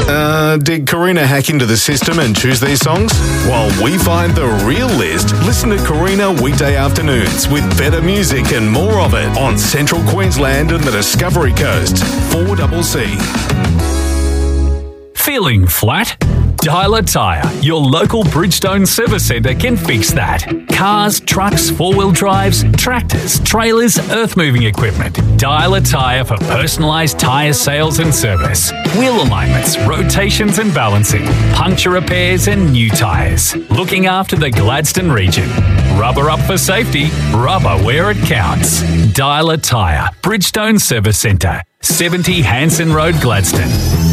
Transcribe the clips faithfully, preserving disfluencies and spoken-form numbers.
Uh, did Karina hack into the system and choose these songs? While we find the real list, listen to Karina weekday afternoons with better music and more of it on Central Queensland and the Discovery Coast. four C C. Feeling flat? Dialer Tyre, your local Bridgestone service centre can fix that. Cars, trucks, four-wheel drives, tractors, trailers, earth-moving equipment. Dialer Tyre for personalised tyre sales and service. Wheel alignments, rotations and balancing, puncture repairs and new tyres. Looking after the Gladstone region. Rubber up for safety, rubber where it counts. Dialer Tyre, Bridgestone Service Centre, seventy Hanson Road, Gladstone.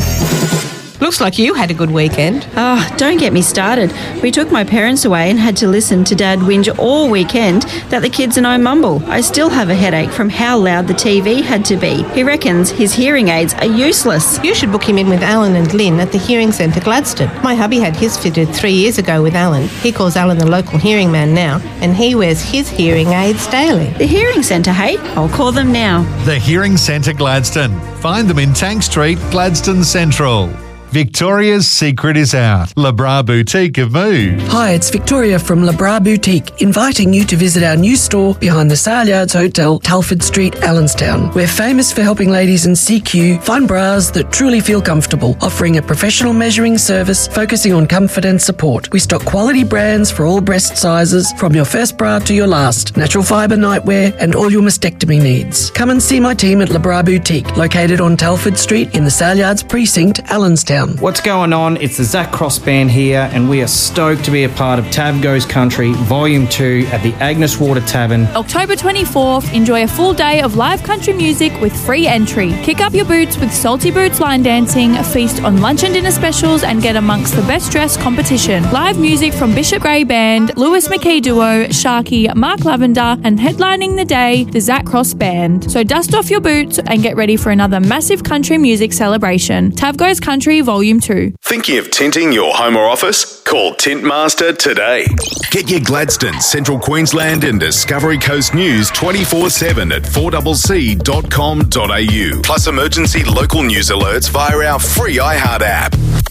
Looks like you had a good weekend. Oh, don't get me started. We took my parents away and had to listen to Dad whinge all weekend that the kids and I mumble. I still have a headache from how loud the T V had to be. He reckons his hearing aids are useless. You should book him in with Alan and Lynn at the Hearing Centre Gladstone. My hubby had his fitted three years ago with Alan. He calls Alan the local hearing man now, and he wears his hearing aids daily. The Hearing Centre, hey? I'll call them now. The Hearing Centre Gladstone. Find them in Tank Street, Gladstone Central. Victoria's secret is out. Le Bras Boutique have moved. Hi, it's Victoria from Le Bras Boutique, inviting you to visit our new store behind the Saleyards Hotel, Telford Street, Allenstown. We're famous for helping ladies in C Q find bras that truly feel comfortable, offering a professional measuring service focusing on comfort and support. We stock quality brands for all breast sizes, from your first bra to your last, natural fibre nightwear and all your mastectomy needs. Come and see my team at Le Bras Boutique, located on Telford Street in the Saleyards Precinct, Allenstown. What's going on? It's the Zach Cross Band here, and we are stoked to be a part of Tab Goes Country Volume two at the Agnes Water Tavern. October twenty-fourth, enjoy a full day of live country music with free entry. Kick up your boots with Salty Boots line dancing, feast on lunch and dinner specials, and get amongst the best dressed competition. Live music from Bishop Gray Band, Lewis McKee Duo, Sharky, Mark Lavender, and headlining the day, the Zach Cross Band. So dust off your boots and get ready for another massive country music celebration. Tab Goes Country Volume two. Thinking of tinting your home or office? Call Tintmaster today. Get your Gladstone, Central Queensland and Discovery Coast news twenty-four seven at four c c dot com dot a u. Plus emergency local news alerts via our free iHeart app.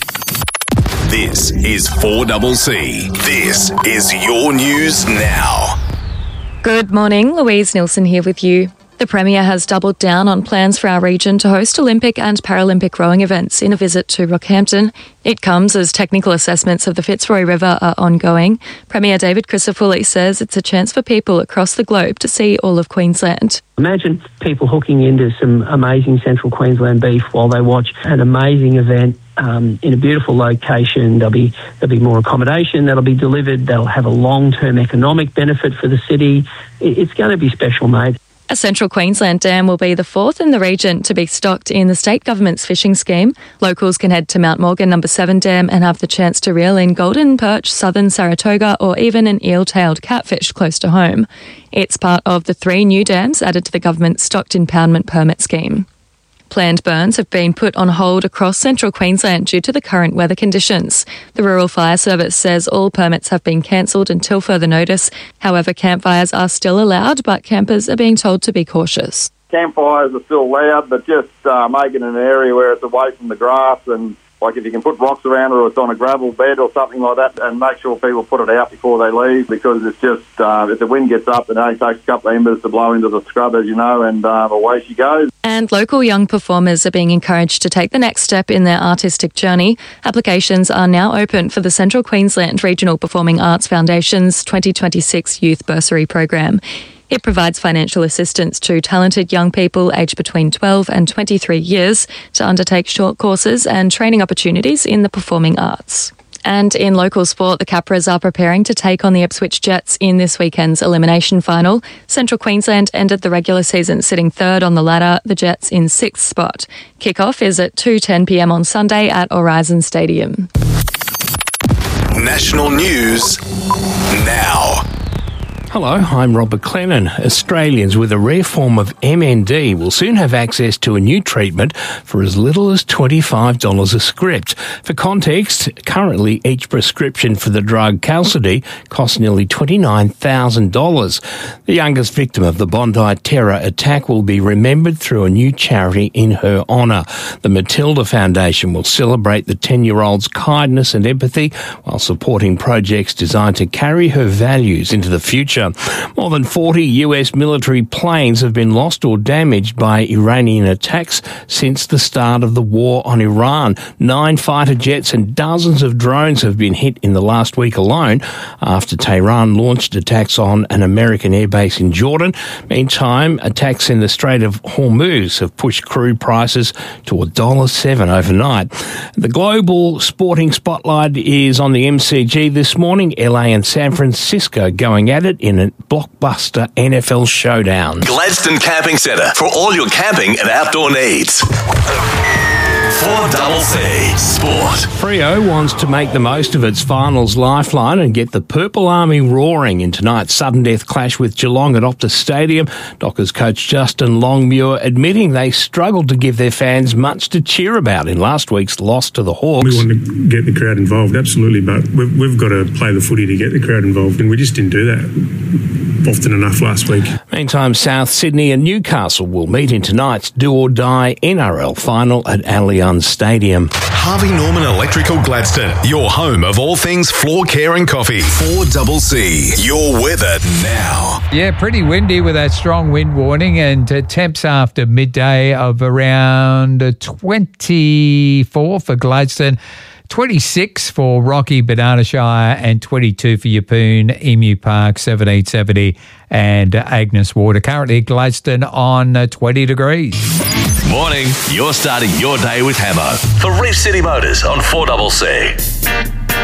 This is four C C. This is your news now. Good morning, Louise Nilsson here with you. The Premier has doubled down on plans for our region to host Olympic and Paralympic rowing events in a visit to Rockhampton. It comes as technical assessments of the Fitzroy River are ongoing. Premier David Crisafulli says it's a chance for people across the globe to see all of Queensland. Imagine people hooking into some amazing Central Queensland beef while they watch an amazing event um, in a beautiful location. There'll be there'll be more accommodation that'll be delivered. They'll have a long-term economic benefit for the city. It's going to be special, mate. A Central Queensland dam will be the fourth in the region to be stocked in the state government's fishing scheme. Locals can head to Mount Morgan Number seven Dam and have the chance to reel in golden perch, southern Saratoga or even an eel-tailed catfish close to home. It's part of the three new dams added to the government's stocked impoundment permit scheme. Planned burns have been put on hold across Central Queensland due to the current weather conditions. The Rural Fire Service says all permits have been cancelled until further notice. However, campfires are still allowed, but campers are being told to be cautious. Campfires are still allowed, but just uh, make it an area where it's away from the grass, and like if you can put rocks around it or it's on a gravel bed or something like that, and make sure people put it out before they leave, because it's just, uh, if the wind gets up, it only takes a couple of embers to blow into the scrub, as you know, and uh, away she goes. And local young performers are being encouraged to take the next step in their artistic journey. Applications are now open for the Central Queensland Regional Performing Arts Foundation's twenty twenty-six Youth Bursary Program. It provides financial assistance to talented young people aged between twelve and twenty-three years to undertake short courses and training opportunities in the performing arts. And in local sport, the Capras are preparing to take on the Ipswich Jets in this weekend's elimination final. Central Queensland ended the regular season sitting third on the ladder, the Jets in sixth spot. Kickoff is at two ten p m on Sunday at Aurizon Stadium. National news now. Hello, I'm Robert Clennon. Australians with a rare form of M N D will soon have access to a new treatment for as little as twenty-five dollars a script. For context, currently each prescription for the drug Qalsody costs nearly twenty-nine thousand dollars. The youngest victim of the Bondi terror attack will be remembered through a new charity in her honour. The Matilda Foundation will celebrate the ten-year-old's kindness and empathy while supporting projects designed to carry her values into the future. More than forty U S military planes have been lost or damaged by Iranian attacks since the start of the war on Iran. Nine fighter jets and dozens of drones have been hit in the last week alone after Tehran launched attacks on an American airbase in Jordan. Meantime, attacks in the Strait of Hormuz have pushed crude prices to one dollar seven overnight. The global sporting spotlight is on the M C G this morning. L A and San Francisco going at it in a blockbuster N F L showdown. Gladstone Camping Centre for all your camping and outdoor needs. four C Sport. Freo wants to make the most of its finals lifeline and get the Purple Army roaring in tonight's sudden death clash with Geelong at Optus Stadium. Dockers coach Justin Longmuir admitting they struggled to give their fans much to cheer about in last week's loss to the Hawks. We want to get the crowd involved, absolutely, but we've, we've got to play the footy to get the crowd involved, and we just didn't do that often enough last week. Meantime, South Sydney and Newcastle will meet in tonight's do-or-die N R L final at Allianz Stadium. Harvey Norman Electrical Gladstone, your home of all things floor care and coffee. four C, your weather now. Yeah, pretty windy with that strong wind warning, and uh, temps after midday of around twenty-four for Gladstone, twenty-six for Rocky, Banana Shire, and twenty-two for Yeppoon, Emu Park, seventeen seventy, and uh, Agnes Water. Currently Gladstone on uh, twenty degrees. Morning, you're starting your day with Hamo for Reef City Motors on four C C.